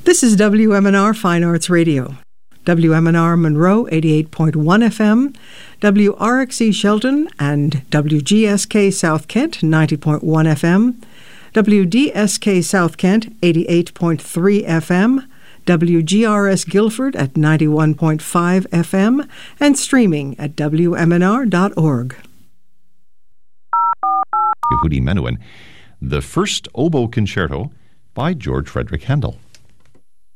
This is WMNR Fine Arts Radio. WMNR Monroe 88.1 FM, WRXE Shelton and WGSK South Kent 90.1 FM, WDSK South Kent 88.3 FM, WGRS Guilford at 91.5 FM, and streaming at WMNR.org. Yehudi Menuhin, the first oboe concerto by George Frederick Handel.